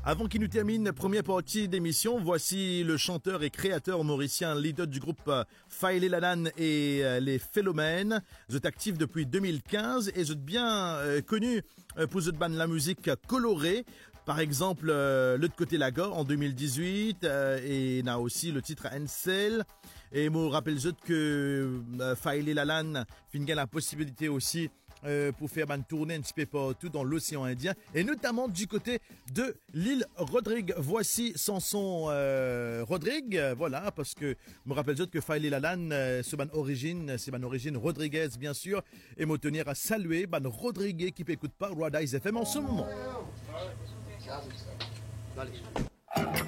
Avant qu'il nous termine première partie d'émission, voici le chanteur et créateur mauricien, leader du groupe Faile Lalan et les Philomènes. Vous êtes actif depuis 2015 et vous êtes bien connu pour cette bande la musique colorée. Par exemple, l'autre côté Laga en 2018 et il y a aussi le titre Ansel. Et je rappelle que Faile Lalan finit la possibilité aussi pour faire une tournée un petit peu partout dans l'océan Indien et notamment du côté de l'île Rodrigue. Voici Samson Rodrigue, voilà, parce que je me rappelle que Faile Lalan, c'est mon origine Rodriguez bien sûr, et me tenir à saluer ban Rodrigue qui écoute pas Radice FM en ce moment.